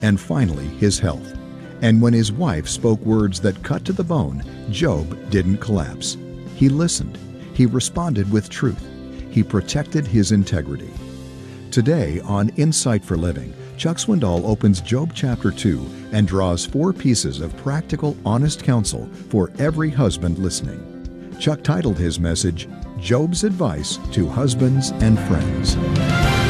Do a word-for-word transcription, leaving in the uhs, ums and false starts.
and finally his health. And when his wife spoke words that cut to the bone, Job didn't collapse. He listened. He responded with truth. He protected his integrity. Today on Insight for Living, Chuck Swindoll opens Job chapter two and draws four pieces of practical, honest counsel for every husband listening. Chuck titled his message, Job's Advice to Husbands and Friends.